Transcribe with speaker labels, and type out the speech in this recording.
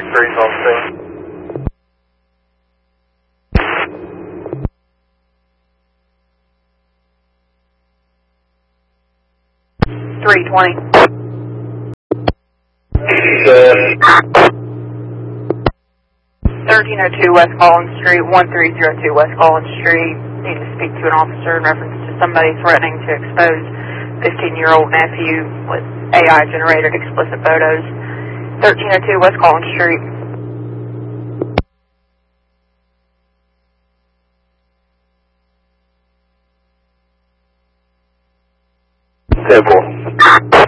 Speaker 1: Three's on scene.
Speaker 2: 320. 1302 West Collins Street, 1302 West Collins Street. Need to speak to an officer in reference to somebody threatening to expose 15-year-old nephew with AI-generated explicit photos. 1302 West Collins Street.
Speaker 1: Simple.